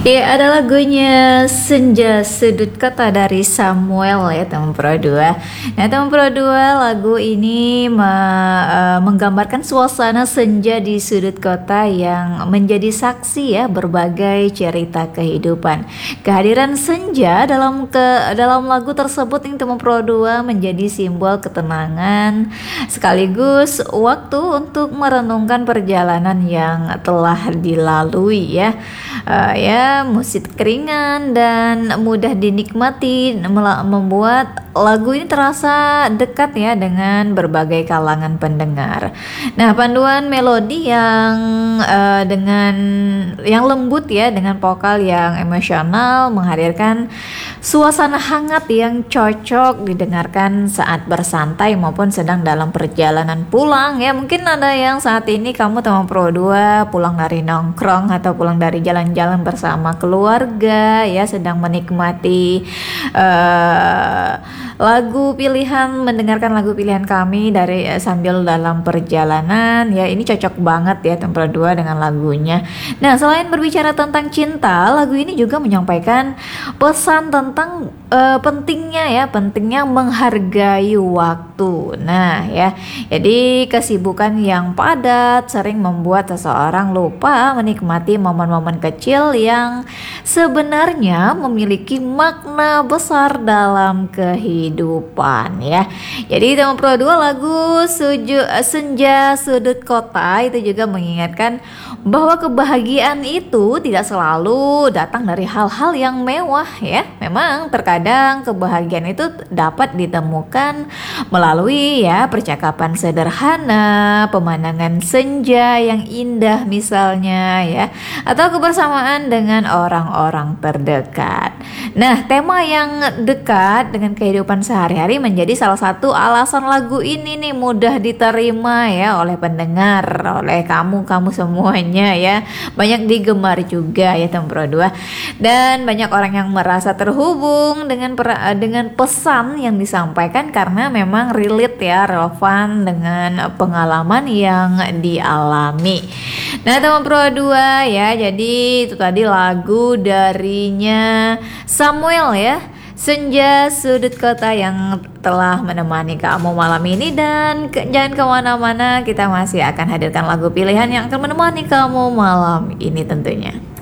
Ya, ada lagunya Senja Sudut Kota dari Samuel ya teman Pro 2. Nah teman Pro 2, lagu ini menggambarkan suasana senja di sudut kota yang menjadi saksi ya berbagai cerita kehidupan. Kehadiran senja dalam lagu tersebut yang teman Pro 2 menjadi simbol ketenangan sekaligus waktu untuk merenungkan perjalanan yang telah dilalui ya. Musik ringan dan mudah dinikmati membuat lagu ini terasa dekat ya dengan berbagai kalangan pendengar. Nah, panduan melodi yang lembut ya dengan vokal yang emosional menghadirkan suasana hangat yang cocok didengarkan saat bersantai maupun sedang dalam perjalanan pulang ya. Mungkin ada yang saat ini kamu teman Pro 2 pulang dari nongkrong atau pulang dari jalan-jalan bersama keluarga ya, sedang menikmati mendengarkan lagu pilihan kami dari sambil dalam perjalanan ya. Ini cocok banget ya Tempel 2 dengan lagunya. Nah, selain berbicara tentang cinta, lagu ini juga menyampaikan pesan tentang pentingnya menghargai waktu. Nah ya, jadi kesibukan yang padat sering membuat seseorang lupa menikmati momen-momen kecil yang sebenarnya memiliki makna besar dalam kehidupan ya. Jadi teman Pro 2, lagu Senja Sudut Kota itu juga mengingatkan bahwa kebahagiaan itu tidak selalu datang dari hal-hal yang mewah ya. Memang terkadang kebahagiaan itu dapat ditemukan melalui ya percakapan sederhana, pemandangan senja yang indah misalnya ya, atau kebersamaan dengan orang-orang terdekat. Nah, tema yang dekat dengan kehidupan sehari-hari menjadi salah satu alasan lagu ini nih mudah diterima ya oleh pendengar, oleh kamu semuanya ya. Banyak digemar juga ya teman Pro 2. Dan banyak orang yang merasa terhubung dengan pesan yang disampaikan karena memang relate ya, relevan dengan pengalaman yang dialami. Nah teman Pro 2 ya, jadi itu tadi lagu darinya Samuel ya, Senja Sudut Kota, yang telah menemani kamu malam ini. Dan jangan kemana-mana, kita masih akan hadirkan lagu pilihan yang akan menemani kamu malam ini tentunya.